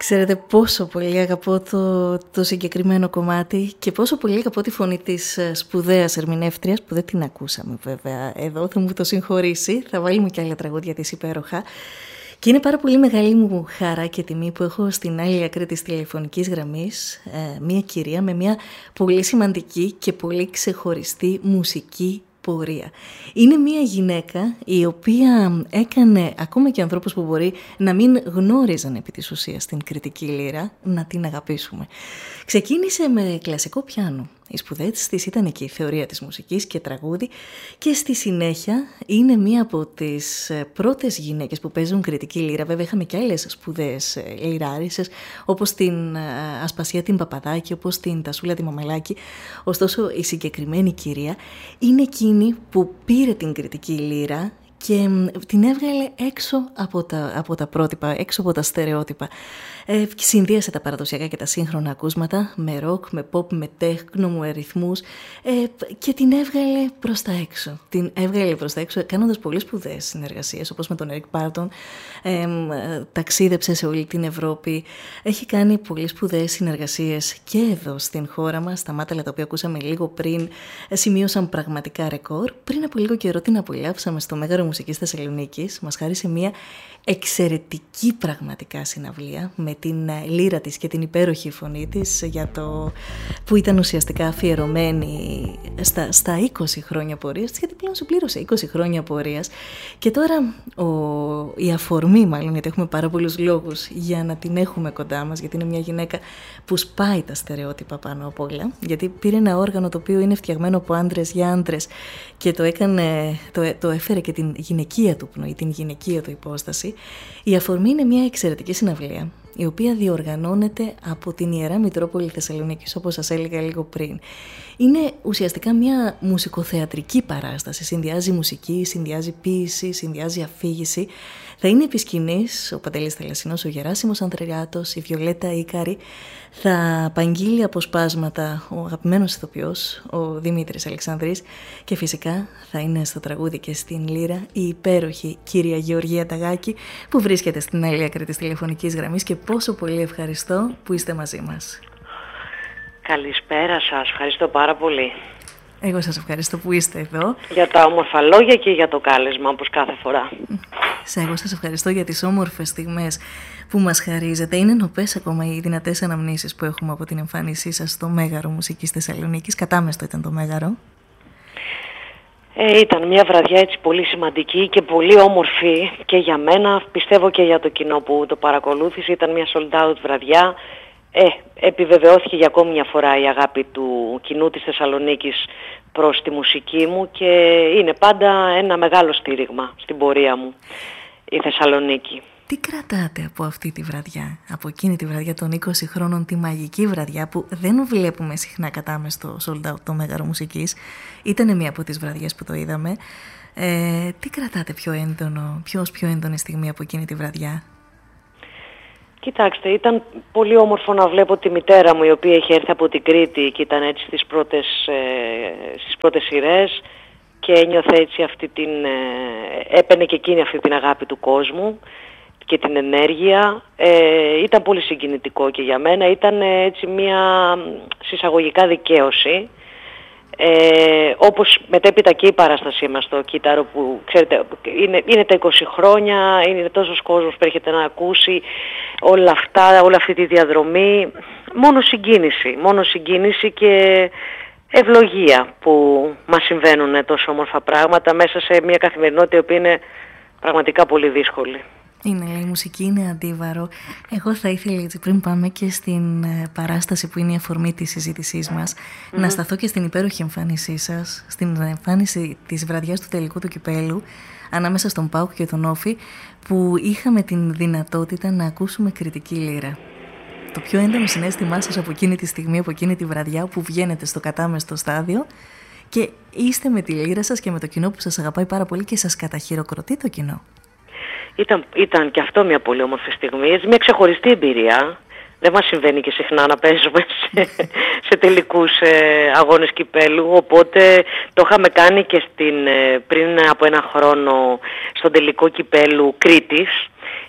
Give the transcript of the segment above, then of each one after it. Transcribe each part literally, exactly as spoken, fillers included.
Ξέρετε πόσο πολύ αγαπώ το, το συγκεκριμένο κομμάτι και πόσο πολύ αγαπώ τη φωνή της σπουδαίας ερμηνεύτριας που δεν την ακούσαμε βέβαια εδώ, θα μου το συγχωρήσει, θα βάλουμε και άλλα τραγούδια της υπέροχα. Και είναι πάρα πολύ μεγάλη μου χαρά και τιμή που έχω στην άλλη άκρη της τηλεφωνικής γραμμής ε, μια κυρία με μια πολύ σημαντική και πολύ ξεχωριστή μουσική πορεία. Είναι μια γυναίκα η οποία έκανε ακόμα και ανθρώπους που μπορεί να μην γνώριζαν επί της ουσίας την κριτική λύρα να την αγαπήσουμε. Ξεκίνησε με κλασικό πιάνο. Οι σπουδές της ήταν εκεί, θεωρία της μουσικής και τραγούδι, και στη συνέχεια είναι μία από τις πρώτες γυναίκες που παίζουν κριτική λύρα. Βέβαια είχαμε και άλλες σπουδαίες λυράρισες, όπως την Ασπασία την Παπαδάκη, όπως την Τασούλα τη Μαμαλάκη. Ωστόσο η συγκεκριμένη κυρία είναι εκείνη που πήρε την κριτική λύρα και την έβγαλε έξω από τα, από τα πρότυπα, έξω από τα στερεότυπα. Ε, συνδύασε τα παραδοσιακά και τα σύγχρονα ακούσματα με ροκ, με pop, με τέχνο, με ρυθμούς ε, και την έβγαλε προς τα έξω. Την έβγαλε προς τα έξω κάνοντας πολύ σπουδαίες συνεργασίες, όπως με τον Ερικ Πάρτον, ε, ταξίδεψε σε όλη την Ευρώπη. Έχει κάνει πολύ σπουδαίες συνεργασίες και εδώ στην χώρα μας. Τα μάταλα τα οποία ακούσαμε λίγο πριν σημείωσαν πραγματικά ρεκόρ. Πριν από λίγο καιρό την απολαύσαμε στο Μέγαρο Μουσικής Θεσσαλονίκης. Μας χάρισε μια εξαιρετική πραγματικά συναυλία με την λύρα της και την υπέροχη φωνή της, για το που ήταν ουσιαστικά αφιερωμένη στα, στα είκοσι χρόνια πορείας της, γιατί πλέον συμπλήρωσε είκοσι χρόνια πορείας. Και τώρα ο, η αφορμή, μάλλον, γιατί έχουμε πάρα πολλούς λόγους για να την έχουμε κοντά μας, γιατί είναι μια γυναίκα που σπάει τα στερεότυπα πάνω απ' όλα, γιατί πήρε ένα όργανο το οποίο είναι φτιαγμένο από άντρες για άντρες και το, έκανε, το, το έφερε και την γυναικεία του πνοή, την γυναικεία του υπόσταση. Η αφορμή είναι μια εξαιρετική συναυλία, η οποία διοργανώνεται από την Ιερά Μητρόπολη Θεσσαλονίκης, όπως σας έλεγα λίγο πριν. Είναι ουσιαστικά μια μουσικοθεατρική παράσταση. Συνδυάζει μουσική, συνδυάζει ποίηση, συνδυάζει αφήγηση. Θα είναι επί σκηνής ο Παντελής Θαλασσινός, ο Γεράσιμος Ανδρεάτος, η Βιολέτα Ίκαρη. Θα απαγγείλει αποσπάσματα ο αγαπημένος ηθοποιός, ο Δημήτρης Αλεξανδρής, και φυσικά θα είναι στο τραγούδι και στην λύρα η υπέροχη κυρία Γεωργία Ταγάκη, που βρίσκεται στην άλλη άκρη της τηλεφωνικής γραμμής, και πόσο πολύ ευχαριστώ που είστε μαζί μας. Καλησπέρα σας, ευχαριστώ πάρα πολύ. Εγώ σας ευχαριστώ που είστε εδώ. Για τα όμορφα λόγια και για το κάλεσμα, όπως κάθε φορά. Σε εγώ σας ευχαριστώ για τις όμορφες στιγμές που μας χαρίζετε. Είναι νοπές ακόμα οι δυνατές αναμνήσεις που έχουμε από την εμφάνισή σας στο Μέγαρο Μουσικής Θεσσαλονίκης. Κατάμεστο ήταν το Μέγαρο. Ε, ήταν μια βραδιά έτσι πολύ σημαντική και πολύ όμορφη και για μένα, πιστεύω και για το κοινό που το παρακολούθησε. Ήταν μια sold out βραδιά. Ε, επιβεβαιώθηκε για ακόμη μια φορά η αγάπη του κοινού της Θεσσαλονίκης προς τη μουσική μου και είναι πάντα ένα μεγάλο στήριγμα στην πορεία μου η Θεσσαλονίκη. Τι κρατάτε από αυτή τη βραδιά, από εκείνη τη βραδιά των είκοσι χρόνων, τη μαγική βραδιά που δεν βλέπουμε συχνά κατάμεστο sold out το Μέγαρο Μουσικής? Ήτανε μία από τις βραδιές που το είδαμε. Ε, τι κρατάτε πιο έντονο, ποιος πιο έντονη στιγμή από εκείνη τη βραδιά? Κοιτάξτε, ήταν πολύ όμορφο να βλέπω τη μητέρα μου, η οποία είχε έρθει από την Κρήτη και ήταν έτσι στις πρώτες, ε, στις πρώτες σειρές και ένιωθε έτσι αυτή την, ε, έπαινε και εκείνη αυτή την αγάπη του κόσμου και την ενέργεια. Ε, ήταν πολύ συγκινητικό και για μένα. Ήταν έτσι μια συσσαγωγικά δικαίωση. Ε, όπως μετέπειτα και η παράστασή μας στο Κύτταρο, που ξέρετε είναι, είναι τα είκοσι χρόνια, είναι τόσος κόσμος που έρχεται να ακούσει όλα αυτά, όλη αυτή τη διαδρομή. Μόνο συγκίνηση, μόνο συγκίνηση και ευλογία που μας συμβαίνουν τόσο όμορφα πράγματα μέσα σε μια καθημερινότητα που είναι πραγματικά πολύ δύσκολη. Είναι, η μουσική είναι αντίβαρο. Εγώ θα ήθελα, έτσι, πριν πάμε και στην παράσταση που είναι η αφορμή της συζήτησής μας, mm-hmm. να σταθώ και στην υπέροχη εμφάνισή σας, στην εμφάνιση της βραδιάς του τελικού του κυπέλου, ανάμεσα στον ΠΑΟΚ και τον Όφη, που είχαμε την δυνατότητα να ακούσουμε κριτική λύρα. Το πιο έντονο συναίσθημά σας από εκείνη τη στιγμή, από εκείνη τη βραδιά που βγαίνετε στο κατάμεστο στάδιο και είστε με τη λύρα σας και με το κοινό που σας αγαπάει πάρα πολύ και σας καταχειροκροτεί το κοινό. Ήταν, ήταν και αυτό μια πολύ όμορφη στιγμή, μια ξεχωριστή εμπειρία. Δεν μας συμβαίνει και συχνά να παίζουμε σε, σε τελικούς ε, αγώνες κυπέλου, οπότε το είχαμε κάνει και στην, ε, πριν από ένα χρόνο στον τελικό κυπέλου Κρήτης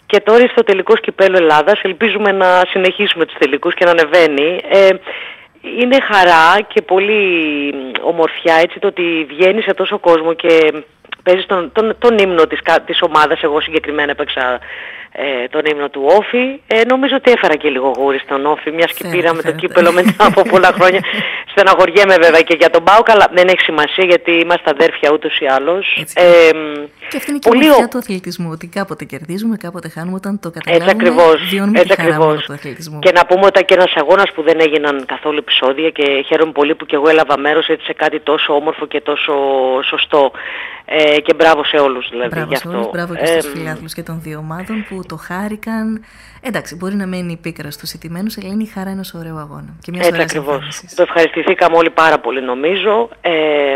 και τώρα στο τελικό κυπέλλου Ελλάδας. Ελπίζουμε να συνεχίσουμε τους τελικούς και να ανεβαίνει. Ε, είναι χαρά και πολύ ομορφιά έτσι το ότι βγαίνει σε τόσο κόσμο και παίζεις τον, τον, τον ύμνο της, της ομάδας. Εγώ συγκεκριμένα έπαιξα ε, τον ύμνο του Όφη. Ε, νομίζω ότι έφερα και λίγο γούρι στον Όφη, μιας και πήραμε το κύπελλο μετά από πολλά χρόνια. Στεναχωριέμαι βέβαια και για τον ΠΑΟΚ, αλλά δεν έχει σημασία γιατί είμαστε αδέρφια ούτως ή άλλως. Ε, και αυτή είναι και η ομορφιά του αθλητισμού, ότι κάποτε κερδίζουμε, κάποτε χάνουμε, όταν το καταλάβουμε, έτσι ακριβώς, βιώνουμε έτσι τη χαρά ακριβώς. του αθλητισμού. Και να πούμε ότι και ένας αγώνας που δεν έγιναν καθόλου επεισόδια και χαίρομαι πολύ που και εγώ έλαβα μέρος έτσι σε κάτι τόσο όμορφο και τόσο σωστό. Ε, και μπράβο σε όλους δηλαδή. Μπράβο γι' σε αυτό. όλους, μπράβο και στους ε, φιλάθλους και των δύο ομάδων που το χάρηκαν. Εντάξει, μπορεί να μένει η πίκρα στους ηττημένους, αλλά είναι η χαρά ενός ωραίου αγώνα. Και μιας έτσι ακριβώς. Το ευχαριστηθήκαμε όλοι πάρα πολύ νομίζω. Ε,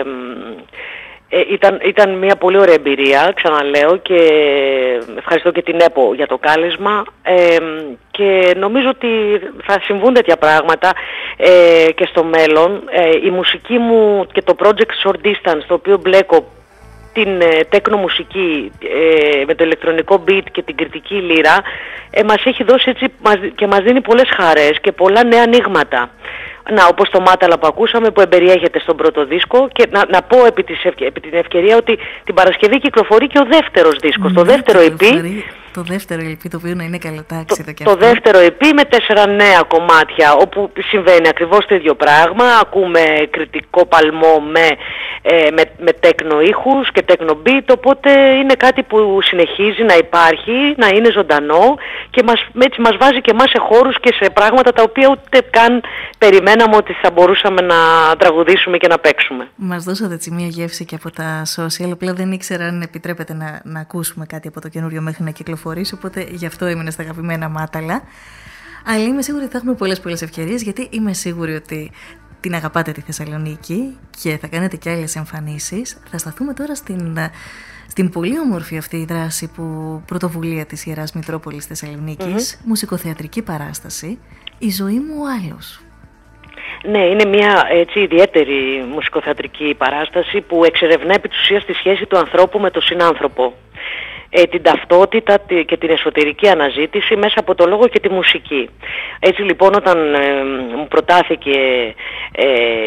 ε, ήταν, ήταν μια πολύ ωραία εμπειρία, ξαναλέω, και ευχαριστώ και την ΕΠΟ για το κάλεσμα. Ε, και νομίζω ότι θα συμβούν τέτοια πράγματα ε, και στο μέλλον. Ε, η μουσική μου και το project Short Distance, το οποίο μπλέκω την ε, τέκνο μουσική ε, με το ηλεκτρονικό beat και την κριτική λύρα, ε, μας έχει δώσει έτσι μας, και μας δίνει πολλές χαρές και πολλά νέα ανοίγματα. Να, όπως το Μάταλα που ακούσαμε, που εμπεριέχεται στον πρώτο δίσκο, και να, να πω επί, της, επί την ευκαιρία ότι την Παρασκευή κυκλοφορεί και ο δεύτερος δίσκος, mm, το δεύτερο ι πι. Το δεύτερο ι πι, το οποίο να είναι καλοτάξιτο το, και το αυτό. δεύτερο ι πι με τέσσερα νέα κομμάτια, όπου συμβαίνει ακριβώς το ίδιο πράγμα. Ακούμε κριτικό παλμό με, ε, με, με τέκνο ήχους και τέκνο beat, οπότε είναι κάτι που συνεχίζει να υπάρχει, να είναι ζωντανό και μας, έτσι μας βάζει και εμάς σε χώρους και σε πράγματα τα οποία ούτε καν περιμέναμε ότι θα μπορούσαμε να τραγουδήσουμε και να παίξουμε. Μας δώσατε έτσι μια γεύση και από τα social, απλά δεν ήξερα αν επιτρέπεται να, να ακούσουμε κάτι από το καινούριο μέχρι να κυκλοφορήσει, οπότε γι' αυτό έμεινε στα αγαπημένα Μάταλα. Αλλά είμαι σίγουρη ότι θα έχουμε πολλές πολλές ευκαιρίες, γιατί είμαι σίγουρη ότι την αγαπάτε τη Θεσσαλονίκη και θα κάνετε και άλλες εμφανίσεις. Θα σταθούμε τώρα στην, στην πολύ όμορφη αυτή η δράση που πρωτοβουλία της Ιεράς Μητρόπολης Θεσσαλονίκης, mm-hmm. μουσικοθεατρική παράσταση «Η ζωή μου ο άλλος». Ναι, είναι μια έτσι ιδιαίτερη μουσικοθεατρική παράσταση που εξερευνά επί της ουσίας τη σχέση του ανθρώπου με τον συνάνθρωπο. Ε, την ταυτότητα και την εσωτερική αναζήτηση μέσα από το λόγο και τη μουσική. Έτσι λοιπόν, όταν ε, μου προτάθηκε ε,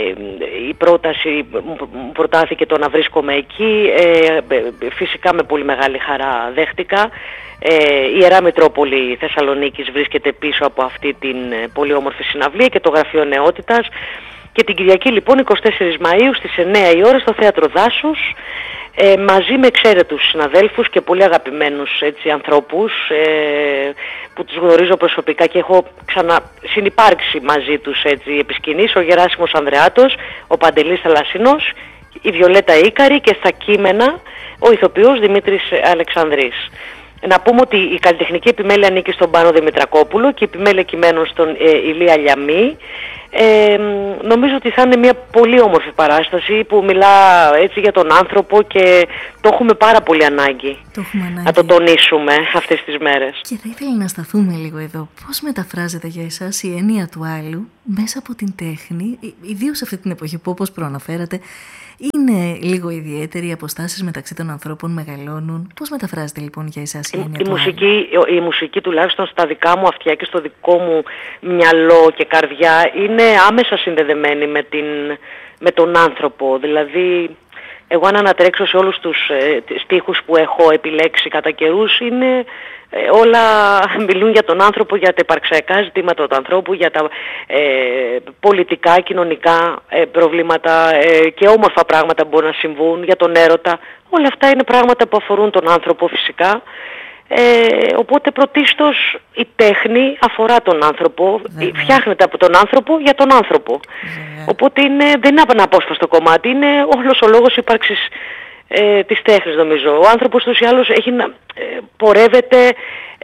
η πρόταση, μου προτάθηκε το να βρίσκομαι εκεί, ε, φυσικά με πολύ μεγάλη χαρά δέχτηκα. Ε, η Ιερά Μητρόπολη Θεσσαλονίκης βρίσκεται πίσω από αυτή την πολύ όμορφη συναυλία και το Γραφείο Νεότητας, και την Κυριακή λοιπόν εικοστή τέταρτη Μαΐου στις εννέα η ώρα στο Θέατρο Δάσους, ε, μαζί με εξαίρετους συναδέλφους και πολύ αγαπημένους έτσι, ανθρώπους ε, που τους γνωρίζω προσωπικά και έχω ξανασυνυπάρξει μαζί τους έτσι, επί σκηνής, ο Γεράσιμος Ανδρεάτος, ο Παντελής Θαλασσινός, η Βιολέτα Ίκαρη και στα κείμενα ο ηθοποιός Δημήτρης Αλεξανδρής. Να πούμε ότι η καλλιτεχνική επιμέλεια ανήκει στον Πάνο Δημητρακόπουλο και η επιμέλεια κειμένων στον ε, Ηλία Λιαμή. Ε, νομίζω ότι θα είναι μια πολύ όμορφη παράσταση που μιλά έτσι για τον άνθρωπο και το έχουμε πάρα πολύ ανάγκη, το έχουμε ανάγκη. να το τονίσουμε αυτές τις μέρες. Και θα ήθελα να σταθούμε λίγο εδώ. Πώς μεταφράζεται για εσάς η έννοια του άλλου μέσα από την τέχνη, ιδίως σε αυτή την εποχή που, όπως προαναφέρατε, είναι λίγο ιδιαίτερη, οι αποστάσεις μεταξύ των ανθρώπων μεγαλώνουν. Πώς μεταφράζεται λοιπόν για εσάς η έννοια η του μουσική, άλλου? Η μουσική τουλάχιστον στα δικά μου αυτιά και στο δικό μου μυαλό και καρδιά είναι άμεσα συνδεδεμένη με, την, με τον άνθρωπο. Δηλαδή, εγώ αν ανατρέξω σε όλους τους ε, στίχους που έχω επιλέξει κατά καιρούς, είναι ε, όλα μιλούν για τον άνθρωπο, για τα υπαρξιακά ζητήματα του ανθρώπου, για τα ε, πολιτικά, κοινωνικά ε, προβλήματα ε, και όμορφα πράγματα που μπορούν να συμβούν, για τον έρωτα. Όλα αυτά είναι πράγματα που αφορούν τον άνθρωπο φυσικά. Ε, οπότε πρωτίστως η τέχνη αφορά τον άνθρωπο, Βέβαια. φτιάχνεται από τον άνθρωπο για τον άνθρωπο. Βέβαια. Οπότε είναι, δεν είναι αναπόσπαστο κομμάτι, είναι όλος ο λόγος ύπαρξης ε, της τέχνης νομίζω. Ο άνθρωπος τους ή άλλως έχει να ε, πορεύεται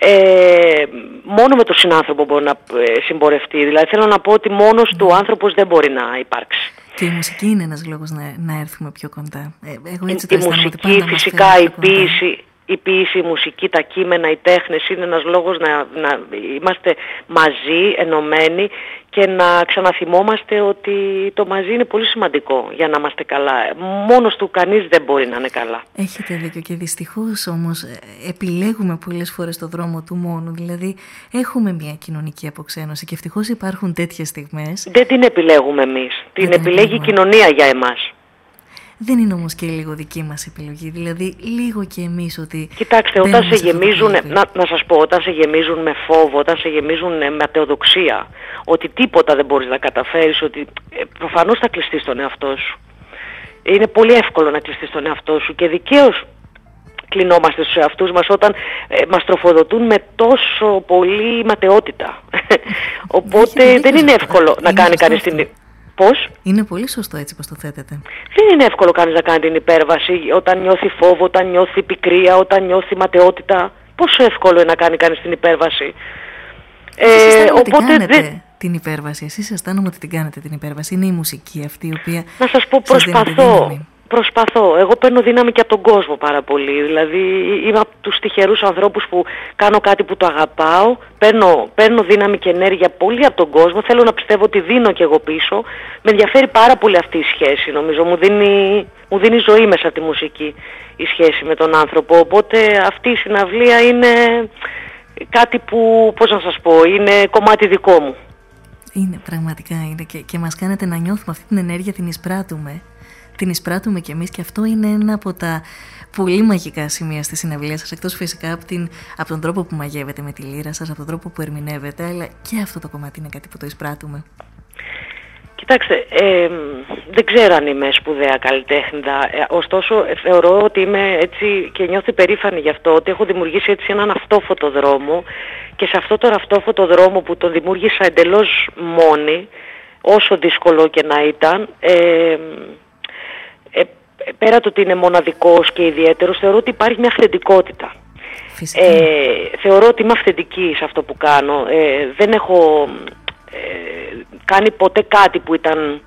ε, μόνο με τον συνάνθρωπο μπορεί να ε, συμπορευτεί. Δηλαδή θέλω να πω ότι μόνος του άνθρωπος δεν μπορεί να υπάρξει. Και η μουσική είναι ένας λόγος να, να έρθουμε πιο κοντά. Ε, εγώ έτσι η, η μουσική, φυσικά η ποίηση. η ποίηση, η μουσική, τα κείμενα, οι τέχνες είναι ένας λόγος να, να είμαστε μαζί, ενωμένοι και να ξαναθυμόμαστε ότι το μαζί είναι πολύ σημαντικό για να είμαστε καλά. Μόνος του κανείς δεν μπορεί να είναι καλά. Έχετε δίκιο και δυστυχώς όμως επιλέγουμε πολλές φορές το δρόμο του μόνου. Δηλαδή έχουμε μια κοινωνική αποξένωση και ευτυχώς υπάρχουν τέτοιες στιγμές. Δεν την επιλέγουμε εμείς. Την δεν επιλέγει η κοινωνία για εμάς. Δεν είναι όμως και λίγο δική μας επιλογή, δηλαδή λίγο και εμείς ότι... Κοιτάξτε, όταν σε γεμίζουν, να, να σας πω, όταν σε γεμίζουν με φόβο, όταν σε γεμίζουν με ατεοδοξία, ότι τίποτα δεν μπορείς να καταφέρεις, ότι ε, προφανώς θα κλειστείς τον εαυτό σου. Είναι πολύ εύκολο να κλειστείς τον εαυτό σου και δικαίως κλεινόμαστε στους εαυτούς μας όταν ε, μας τροφοδοτούν με τόσο πολύ ματαιότητα. Οπότε δεν είναι εύκολο να κάνει κανείς την... Πώς? Είναι πολύ σωστό έτσι πως το θέτετε. Δεν είναι εύκολο κανείς να κάνει την υπέρβαση όταν νιώθει φόβο, όταν νιώθει πικρία, όταν νιώθει ματαιότητα. Πόσο εύκολο είναι να κάνει κανείς την υπέρβαση. Εσείς ε, οπότε δεν... την υπέρβαση. Εσείς αισθάνομαι ότι την κάνετε την υπέρβαση. Είναι η μουσική αυτή η οποία... Να σας πω, προσπαθώ. Προσπαθώ. Εγώ παίρνω δύναμη και από τον κόσμο πάρα πολύ. Δηλαδή είμαι από τους τυχερούς ανθρώπους που κάνω κάτι που το αγαπάω. Παίρνω, παίρνω δύναμη και ενέργεια πολύ από τον κόσμο. Θέλω να πιστεύω ότι δίνω και εγώ πίσω. Με ενδιαφέρει πάρα πολύ αυτή η σχέση. Νομίζω μου δίνει, μου δίνει ζωή μέσα από τη μουσική η σχέση με τον άνθρωπο. Οπότε αυτή η συναυλία είναι κάτι που, πώς να σας πω, είναι κομμάτι δικό μου. Είναι πραγματικά είναι και, και μας κάνετε να νιώθουμε αυτή την ενέργεια, την εισπράττουμε. Την εισπράττουμε κι εμείς και αυτό είναι ένα από τα πολύ μαγικά σημεία στη συναυλία σας, εκτός φυσικά από, την, από τον τρόπο που μαγεύετε με τη λύρα σας, από τον τρόπο που ερμηνεύετε, αλλά και αυτό το κομμάτι είναι κάτι που το εισπράττουμε. Κοιτάξτε, ε, δεν ξέρω αν είμαι σπουδαία καλλιτέχνηδα, ε, ωστόσο θεωρώ ότι είμαι έτσι και νιώθω περήφανη γι' αυτό, ότι έχω δημιουργήσει έτσι έναν αυτόφωτο δρόμο και σε αυτό τον αυτόφωτο δρόμο που τον δημιούργησα εντελώς μόνη, όσο δύσκολο και να ήταν, ε, Ε, πέρα του ότι είναι μοναδικός και ιδιαίτερος, θεωρώ ότι υπάρχει μια αυθεντικότητα. Ε, θεωρώ ότι είμαι αυθεντική σε αυτό που κάνω. Ε, δεν έχω ε, κάνει ποτέ κάτι που ήταν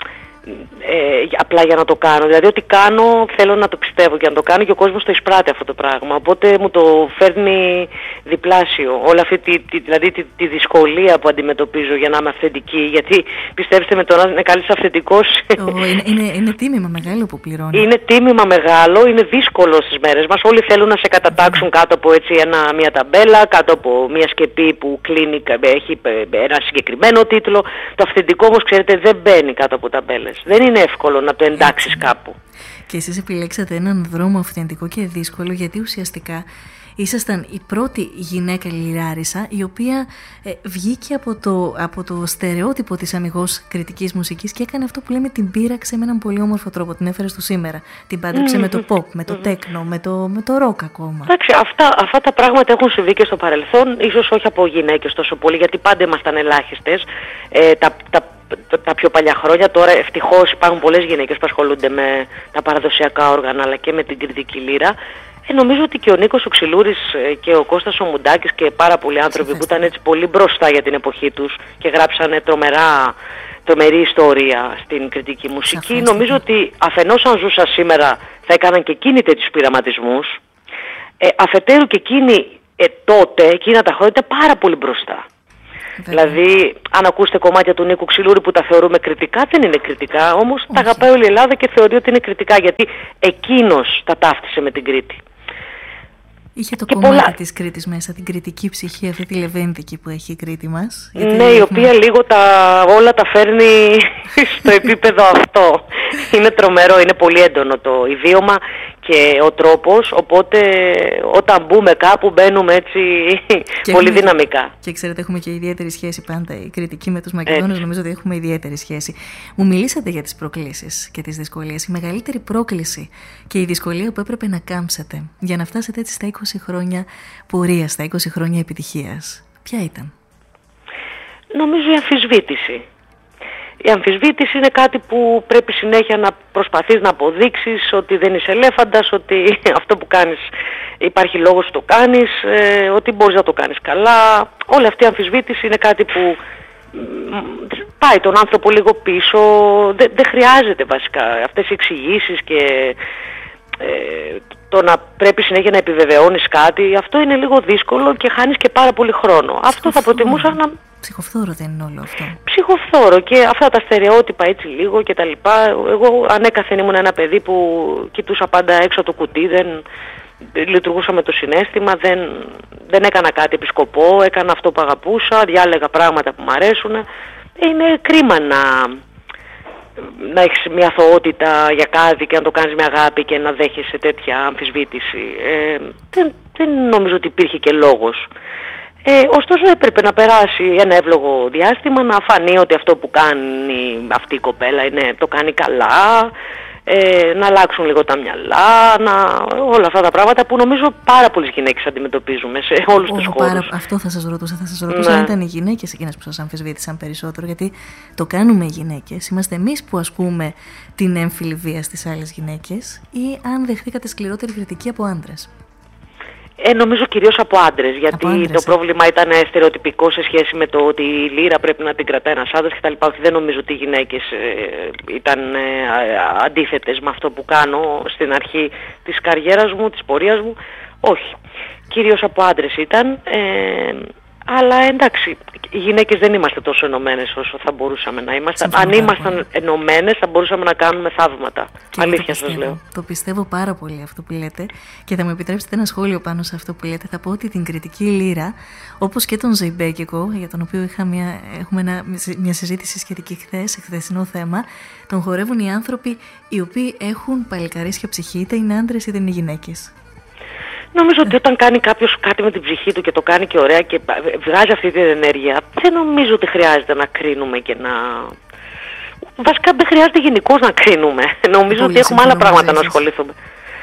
ε, απλά για να το κάνω. Δηλαδή ό,τι κάνω θέλω να το πιστεύω και να το κάνω και ο κόσμος το εισπράττει αυτό το πράγμα. Οπότε μου το φέρνει διπλάσιο. Όλη αυτή τη, τη, δηλαδή, τη, τη δυσκολία που αντιμετωπίζω για να είμαι αυθεντική. Γιατί πιστέψτε με, το να είναι καλής αυθεντικός... Oh, είναι, είναι, είναι τίμημα μεγάλο που πληρώνει. Είναι τίμημα μεγάλο, είναι δύσκολο στις μέρες μας. Όλοι θέλουν να σε κατατάξουν yeah. κάτω από έτσι ένα, μια ταμπέλα, κάτω από μια σκεπή που κλείνει, έχει ένα συγκεκριμένο τίτλο. Το αυθεντικό όμως, ξέρετε, δεν μπαίνει κάτω από ταμπέλες. Δεν είναι εύκολο να το εντάξεις κάπου. Και εσείς επιλέξατε έναν δρόμο αυθεντικό και δύσκολο, γιατί ουσιαστικά ήσασταν η πρώτη γυναίκα λιράρισα η οποία ε, βγήκε από το, από το στερεότυπο της αμιγώς κριτικής μουσικής και έκανε αυτό που λέμε την πείραξε με έναν πολύ όμορφο τρόπο. Την έφερε στο σήμερα. Την πάντρεψε mm-hmm. με το pop, με το techno, με το, με το rock ακόμα. Εντάξει, αυτά, αυτά τα πράγματα έχουν συμβεί και στο παρελθόν, ίσως όχι από γυναίκες τόσο πολύ, γιατί πάντα ήμασταν ελάχιστες. Ε, τα, τα, τα πιο παλιά χρόνια, τώρα ευτυχώς υπάρχουν πολλές γυναίκες που ασχολούνται με τα παραδοσιακά όργανα αλλά και με την κριτική λύρα. Ε, νομίζω ότι και ο Νίκος ο Ξυλούρης και ο Κώστας ο Μουντάκης και πάρα πολλοί άνθρωποι που ήταν έτσι πολύ μπροστά για την εποχή τους και γράψανε τρομερά, τρομερή ιστορία στην κριτική μουσική. Σαφές, νομίζω ότι αφενός αν ζούσα σήμερα θα έκαναν και εκείνοι τέτοιους πειραματισμούς, ε, αφετέρου και εκείνοι ε, τότε, εκείνα τα χρόνια ήταν πάρα πολύ μπροστά. Βέβαια. Δηλαδή, αν ακούσετε κομμάτια του Νίκου Ξυλούρη που τα θεωρούμε κριτικά, δεν είναι κριτικά, όμως όχι. Τα αγαπάει όλη η Ελλάδα και θεωρεί ότι είναι κριτικά, γιατί εκείνος τα ταύτισε με την Κρήτη. Είχε το και κομμάτι πολλά... της Κρήτης μέσα, την κριτική ψυχή, αυτή τη λεβέντικη που έχει η Κρήτη μας. Ναι, έχουμε... η οποία λίγο τα, όλα τα φέρνει στο επίπεδο αυτό. Είναι τρομερό, είναι πολύ έντονο το ιδίωμα και ο τρόπος, οπότε όταν μπούμε κάπου μπαίνουμε έτσι και πολύ έχουμε... δυναμικά. Και ξέρετε, έχουμε και ιδιαίτερη σχέση πάντα η κριτική με τους Μακεδόνες, νομίζω ότι έχουμε ιδιαίτερη σχέση. Μου μιλήσατε για τις προκλήσεις και τις δυσκολίες. Η μεγαλύτερη πρόκληση και η δυσκολία που έπρεπε να κάμψετε για να φτάσετε έτσι στα είκοσι χρόνια πορεία, στα είκοσι χρόνια επιτυχίας, ποια ήταν? Νομίζω η αμφισβήτηση. Η αμφισβήτηση είναι κάτι που πρέπει συνέχεια να προσπαθείς να αποδείξεις ότι δεν είσαι ελέφαντας, ότι αυτό που κάνεις υπάρχει λόγος που το κάνεις, ε, ότι μπορείς να το κάνεις καλά. Όλη αυτή η αμφισβήτηση είναι κάτι που πάει τον άνθρωπο λίγο πίσω. Δεν, δεν χρειάζεται βασικά αυτές οι εξηγήσεις και ε, το να πρέπει συνέχεια να επιβεβαιώνεις κάτι, αυτό είναι λίγο δύσκολο και χάνεις και πάρα πολύ χρόνο. Αυτό θα προτιμούσα να... Ψυχοφθόρο δεν είναι όλο αυτό. Ψυχοφθόρο και αυτά τα στερεότυπα έτσι λίγο και τα λοιπά. Εγώ ανέκαθεν ήμουν ένα παιδί που κοιτούσα πάντα έξω το κουτί, δεν λειτουργούσα με το συναίσθημα, δεν, δεν έκανα κάτι επί σκοπό, έκανα αυτό που αγαπούσα, διάλεγα πράγματα που μου αρέσουν. Είναι κρίμα να, να έχεις μια αθωότητα για κάτι και να το κάνεις με αγάπη και να δέχεσαι τέτοια αμφισβήτηση. Ε, δεν, δεν νομίζω ότι υπήρχε και λόγος. Ε, ωστόσο έπρεπε να περάσει ένα εύλογο διάστημα, να φανεί ότι αυτό που κάνει αυτή η κοπέλα είναι, το κάνει καλά, ε, να αλλάξουν λίγο τα μυαλά, να, όλα αυτά τα πράγματα που νομίζω πάρα πολλές γυναίκες αντιμετωπίζουμε σε όλους oh, τους χώρους. Πάρα, αυτό θα σας ρωτούσα, θα σας ρωτούσα ναι. αν ήταν οι γυναίκες εκείνες που σας αμφισβήτησαν περισσότερο, γιατί το κάνουμε οι γυναίκες, είμαστε εμείς που ασκούμε την έμφυλη βία στις άλλες γυναίκες, ή αν δεχτήκατε σκληρότερη κριτική από άντρες. Ε, νομίζω κυρίως από άντρες, γιατί από άντρες, το ε. πρόβλημα ήταν στερεοτυπικό σε σχέση με το ότι η λύρα πρέπει να την κρατάει ένας άντρας κτλ. Δεν νομίζω ότι οι γυναίκες ε, ήταν ε, αντίθετες με αυτό που κάνω στην αρχή της καριέρας μου, της πορείας μου. Όχι. Κυρίως από άντρες ήταν. Ε, αλλά εντάξει, οι γυναίκες δεν είμαστε τόσο ενωμένες όσο θα μπορούσαμε να είμαστε. Συμφωνώ. Αν ήμασταν ενωμένες θα μπορούσαμε να κάνουμε θαύματα. Και αλήθεια σας λέω. Το πιστεύω πάρα πολύ αυτό που λέτε και θα μου επιτρέψετε ένα σχόλιο πάνω σε αυτό που λέτε. Θα πω ότι την κριτική λύρα, όπως και τον Ζεϊμπέκικο, για τον οποίο είχα μια, έχουμε ένα, μια συζήτηση σχετική χθες, χθεσινό θέμα, τον χορεύουν οι άνθρωποι οι οποίοι έχουν παλικαρίσια ψυχή, είτε είναι άντρες είτε είναι γυναίκες. Νομίζω ότι όταν κάνει κάποιος κάτι με την ψυχή του και το κάνει και ωραία και βγάζει αυτή την ενέργεια, δεν νομίζω ότι χρειάζεται να κρίνουμε και να... Βασικά δεν χρειάζεται γενικώς να κρίνουμε. Νομίζω ότι έχουμε άλλα πράγματα να ασχοληθούμε.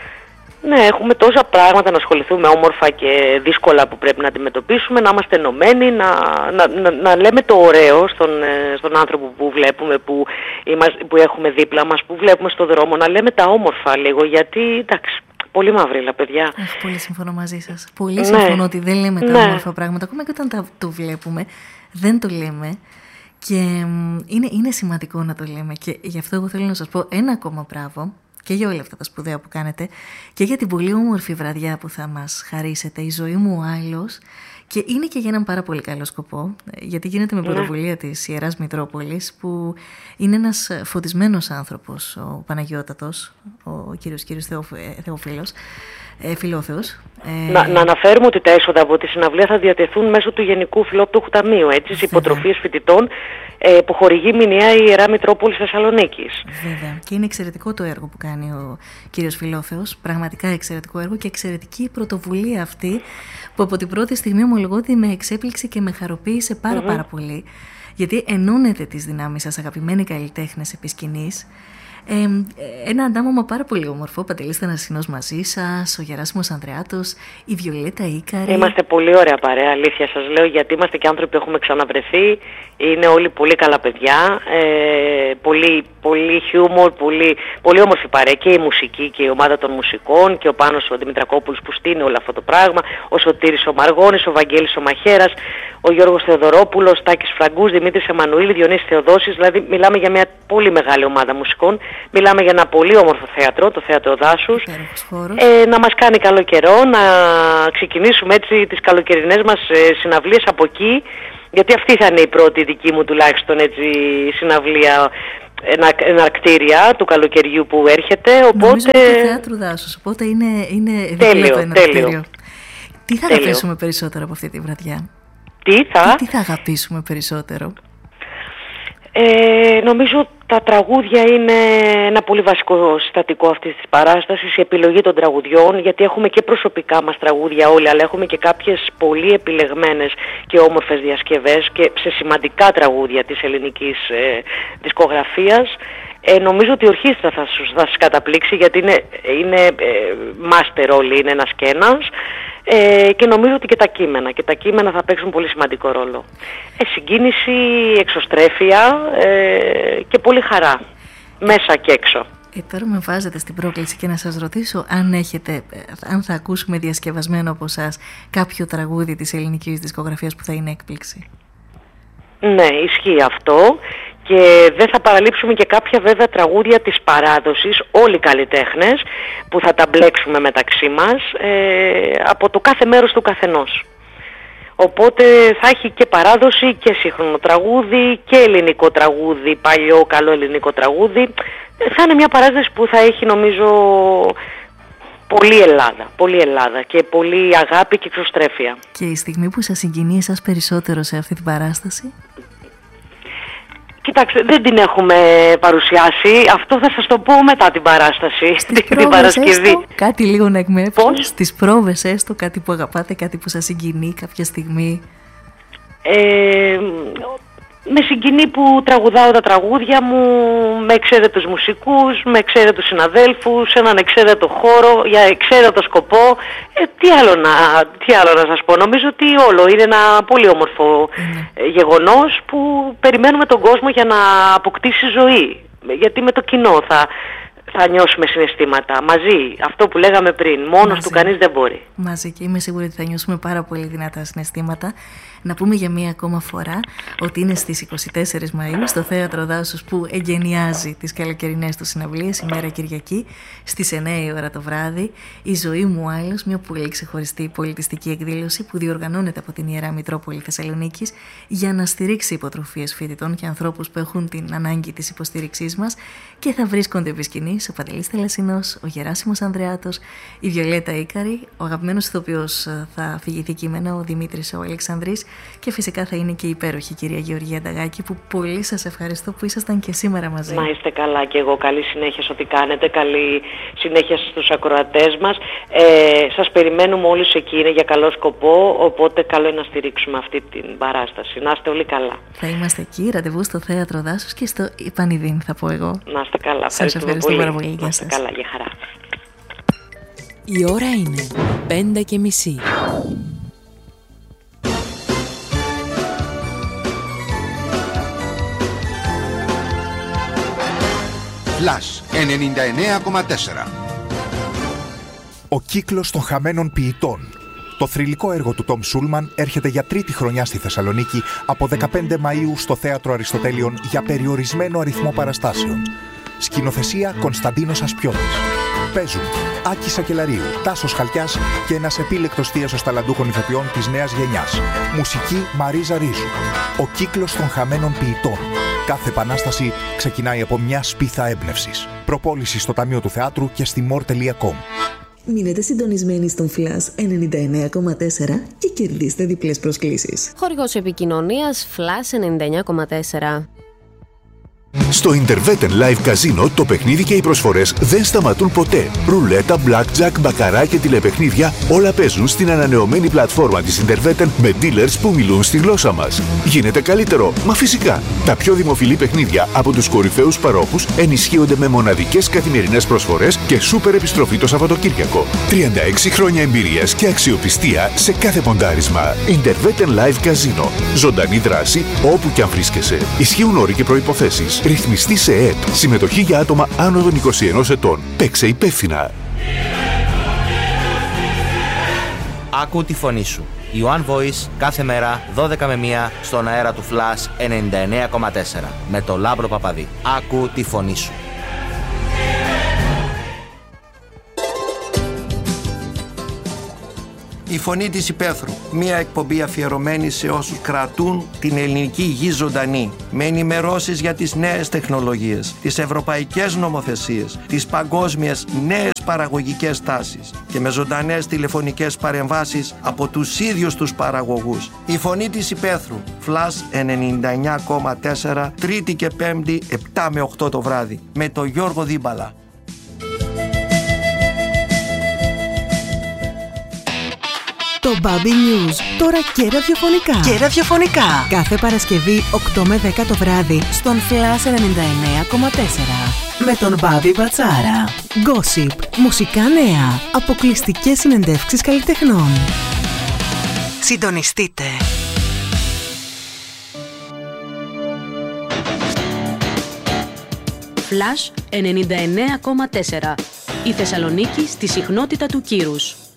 Ναι, έχουμε τόσα πράγματα να ασχοληθούμε όμορφα και δύσκολα που πρέπει να αντιμετωπίσουμε, να είμαστε ενωμένοι, να, να, να, να λέμε το ωραίο στον, στον άνθρωπο που βλέπουμε, που, είμαστε, που έχουμε δίπλα μας, που βλέπουμε στον δρόμο, να λέμε τα όμορφα λίγο, γιατί εντάξει... Πολύ μαυρίλα, παιδιά. Αχ, πολύ συμφωνώ μαζί σας. Πολύ ναι. συμφωνώ ότι δεν λέμε τα ναι. όμορφα πράγματα. Ακόμα και όταν τα, το βλέπουμε, δεν το λέμε. Και είναι, είναι σημαντικό να το λέμε. Και γι' αυτό εγώ θέλω να σας πω ένα ακόμα μπράβο και για όλα αυτά τα σπουδαία που κάνετε και για την πολύ όμορφη βραδιά που θα μας χαρίσετε. Η ζωή μου ο άλλος. Και είναι και για έναν πάρα πολύ καλό σκοπό, γιατί γίνεται με πρωτοβουλία της Ιεράς Μητρόπολης, που είναι ένας φωτισμένος άνθρωπος, ο Παναγιώτατος, ο κύριος, κύριος Θεοφίλος, ε, Φιλόθεος. Ε... Να, να αναφέρουμε ότι τα έσοδα από τη συναυλία θα διατεθούν μέσω του Γενικού Φιλόπτωχου Ταμείου, έτσι, σε υποτροφίες φοιτητών ε, που χορηγεί μηνιαία η Ιερά Μητρόπολης Θεσσαλονίκης. Βέβαια. Και είναι εξαιρετικό το έργο που κάνει ο κύριος Φιλόθεος, πραγματικά εξαιρετικό έργο και εξαιρετική η πρωτοβουλία αυτή, που από την πρώτη στιγμή ομολογώ ότι με εξέπληξε και με χαροποίησε πάρα mm-hmm. πάρα πολύ, γιατί ενώνετε τις δυνάμεις σας, αγαπημένοι καλλιτέχνες επί σκηνής. Ε, ένα αντάμωμα πάρα πολύ όμορφο, Παντελής Θανασσινός μαζί σας, ο Γεράσιμος Ανδρεάτος, η Βιολέτα Ίκαρη. Είμαστε πολύ ωραία παρέα, αλήθεια σας λέω, γιατί είμαστε και άνθρωποι που έχουμε ξαναβρεθεί, είναι όλοι πολύ καλά παιδιά, ε, πολύ, πολύ χιούμορ, πολύ, πολύ όμορφη παρέα και η μουσική και η ομάδα των μουσικών και ο Πάνος ο Δημητρακόπουλος που στείνει όλο αυτό το πράγμα, ο Σωτήρης ο Μαργώνης, ο Βαγγέλης ο Μαχαίρας, ο Γιώργος Θεοδωρόπουλος, Τάκης Φραγκούς, Δημήτρης Εμμανουήλ, Διονύσης Θεοδόσης, δηλαδή μιλάμε για μια πολύ μεγάλη ομάδα μουσικών. Μιλάμε για ένα πολύ όμορφο θέατρο, το Θέατρο Δάσους, ε, να μας κάνει καλό καιρό, να ξεκινήσουμε έτσι τις καλοκαιρινές μας ε, συναυλίες από εκεί, γιατί αυτή θα είναι η πρώτη δική μου τουλάχιστον έτσι συναυλία εναρκτήρια του καλοκαιριού που έρχεται. Οπότε... Νομίζω είναι το Θέατρο Δάσους, οπότε είναι, είναι τέλειο, το τέλειο. Τι θα τέλειο. αγαπήσουμε περισσότερο από αυτή τη βραδιά? Τι θα, τι, τι θα αγαπήσουμε περισσότερο? Ε, νομίζω τα τραγούδια είναι ένα πολύ βασικό συστατικό αυτής της παράστασης, η επιλογή των τραγουδιών, γιατί έχουμε και προσωπικά μας τραγούδια όλοι, αλλά έχουμε και κάποιες πολύ επιλεγμένες και όμορφες διασκευές και σε σημαντικά τραγούδια της ελληνικής ε, δισκογραφίας. Ε, νομίζω ότι η ορχήστρα θα σας, θα σας καταπλήξει, γιατί είναι, είναι ε, μάστερ όλοι, είναι ένας και ένας. Ε, και νομίζω ότι και τα κείμενα και τα κείμενα θα παίξουν πολύ σημαντικό ρόλο. Ε, συγκίνηση, εξωστρέφεια ε, και πολύ χαρά, μέσα και έξω. Ε, τώρα με βάζετε στην πρόκληση και να σας ρωτήσω αν έχετε, αν θα ακούσουμε διασκευασμένο από εσάς κάποιο τραγούδι της ελληνικής δισκογραφίας που θα είναι έκπληξη. Ναι, ισχύει αυτό. Και δεν θα παραλείψουμε και κάποια βέβαια τραγούδια της παράδοσης, όλοι οι καλλιτέχνες, που θα τα μπλέξουμε μεταξύ μας ε, από το κάθε μέρος του καθενός. Οπότε θα έχει και παράδοση και σύγχρονο τραγούδι και ελληνικό τραγούδι, παλιό καλό ελληνικό τραγούδι. Θα είναι μια παράσταση που θα έχει νομίζω πολύ Ελλάδα, πολύ Ελλάδα και πολύ αγάπη και εξωστρέφεια. Και η στιγμή που σας συγκινεί εσάς περισσότερο σε αυτή την παράσταση? Κοιτάξτε, δεν την έχουμε παρουσιάσει. Αυτό θα σας το πω μετά την παράσταση. Στις την Παρασκευή. Έστω, κάτι λίγο να εκμεύσει. Πώς? Στις πρόβες έστω, κάτι που αγαπάτε, κάτι που σας συγκινεί κάποια στιγμή. Ε, με συγκινεί που τραγουδάω τα τραγούδια μου με εξαίρετους μουσικούς, με εξαίρετους συναδέλφους, σε έναν εξαίρετο χώρο, για εξαίρετο σκοπό. Ε, τι, άλλο να, τι άλλο να σας πω, νομίζω ότι όλο είναι ένα πολύ όμορφο mm. γεγονός που περιμένουμε τον κόσμο για να αποκτήσει ζωή. Γιατί με το κοινό θα, θα νιώσουμε συναισθήματα μαζί, αυτό που λέγαμε πριν, μόνος μαζί του κανείς δεν μπορεί. Μαζί, και είμαι σίγουρη ότι θα νιώσουμε πάρα πολύ δυνατά συναισθήματα. Να πούμε για μία ακόμα φορά ότι είναι στις είκοσι τέσσερις Μαΐου στο Θέατρο Δάσους που εγκαινιάζει τις καλοκαιρινές του συναυλίες, ημέρα Κυριακή, στις εννιά η ώρα το βράδυ. Η ζωή μου άλλος, μια πολύ ξεχωριστή πολιτιστική εκδήλωση που διοργανώνεται από την Ιερά Μητρόπολη Θεσσαλονίκης για να στηρίξει υποτροφίες φοιτητών και ανθρώπους που έχουν την ανάγκη της υποστήριξής μας, και θα βρίσκονται επί σκηνής ο Παντελής Θελασσινός, ο Γεράσιμος Ανδρεάτος, η Βιολέτα Ίκαρη, ο αγαπημένος ηθοποιός θα αφηγηθεί κείμενα, ο Δημήτρης ο Αλεξανδρής, και φυσικά θα είναι και η υπέροχη κυρία Γεωργία Νταγάκη, που πολύ σας ευχαριστώ που ήσασταν και σήμερα μαζί. Να είστε καλά και εγώ. Καλή συνέχεια σε ό,τι κάνετε. Καλή συνέχεια στους ακροατές μας. Ε, σας περιμένουμε όλους εκεί, είναι για καλό σκοπό, οπότε καλό είναι να στηρίξουμε αυτή την παράσταση. Να είστε όλοι καλά. Θα είμαστε εκεί, ραντεβού στο Θέατρο Δάσους και στο Πανιδίν, θα πω εγώ. Να είστε καλά. Σας ευχαριστώ πάρα πολύ. Να είστε καλά, για χαρά. Η ώρα είναι πέντε και μισή. Flash ενενήντα εννέα κόμμα τέσσερα. Ο κύκλος των χαμένων ποιητών. Το θρυλικό έργο του Τόμ Σούλμαν έρχεται για τρίτη χρονιά στη Θεσσαλονίκη από δεκαπέντε Μαΐου στο Θέατρο Αριστοτέλειων για περιορισμένο αριθμό παραστάσεων. Σκηνοθεσία Κωνσταντίνος Ασπιώτης. Παίζουν Άκη Σακελαρίου, Τάσος Χαλκιάς και ένας επίλεκτος θείασος ταλαντούχων ηθοποιών της νέας γενιάς. Μουσική Μαρίζα Ρίζου. Ο κύκλος των χαμένων ποιητών. Κάθε επανάσταση ξεκινάει από μια σπίθα έμπνευσης. Προπόληση στο Ταμείο του Θεάτρου και στη μορ τελεία κομ. Μείνετε συντονισμένοι στον Flash ενενήντα εννέα κόμμα τέσσερα και κερδίστε διπλές προσκλήσεις. Χορηγός επικοινωνίας Flash ενενήντα εννέα κόμμα τέσσερα. Στο Interveten Live Casino το παιχνίδι και οι προσφορές δεν σταματούν ποτέ. Ρουλέτα, blackjack, μπακαρά και τηλεπαιχνίδια όλα παίζουν στην ανανεωμένη πλατφόρμα της Interveten με dealers που μιλούν στη γλώσσα μας. Γίνεται καλύτερο, μα φυσικά. Τα πιο δημοφιλή παιχνίδια από τους κορυφαίους παρόχους ενισχύονται με μοναδικές καθημερινές προσφορές και σούπερ επιστροφή το Σαββατοκύριακο. τριάντα έξι χρόνια εμπειρίας και αξιοπιστία σε κάθε ποντάρισμα. Interveten Live Casino. Ζωντανή δράση όπου κι αν βρίσκεσαι. Ισχύουν όροι και προϋποθέσεις. Ρυθμιστή σε ΕΕΠ. Συμμετοχή για άτομα άνω των είκοσι ενός ετών. Παίξε υπεύθυνα. Άκου τη φωνή σου. Η One Voice κάθε μέρα δώδεκα με μία στον αέρα του Flash ενενήντα εννέα κόμμα τέσσερα με το Λάμπρο Παπαδί. Άκου τη φωνή σου. Η Φωνή της Υπαίθρου. Μία εκπομπή αφιερωμένη σε όσους κρατούν την ελληνική γη ζωντανή. Με ενημερώσεις για τις νέες τεχνολογίες, τις ευρωπαϊκές νομοθεσίες, τις παγκόσμιες νέες παραγωγικές τάσεις και με ζωντανές τηλεφωνικές παρεμβάσεις από τους ίδιους τους παραγωγούς. Η Φωνή της Υπαίθρου. Flash ενενήντα εννέα κόμμα τέσσερα, Τρίτη και Πέμπτη, επτά με οκτώ το βράδυ. Με τον Γιώργο Δίμπαλα. Το Baby News, τώρα και ραδιοφωνικά. Και ραδιοφωνικά. Κάθε Παρασκευή οκτώ με δέκα το βράδυ στον Flash ενενήντα εννέα κόμμα τέσσερα. Με τον Μπάμπη Μπατσάρα. Gossip, μουσικά νέα, αποκλειστικές συνεντεύξεις καλλιτεχνών. Συντονιστείτε. Flash ενενήντα εννέα κόμμα τέσσερα. Η Θεσσαλονίκη στη συχνότητα του κύρους.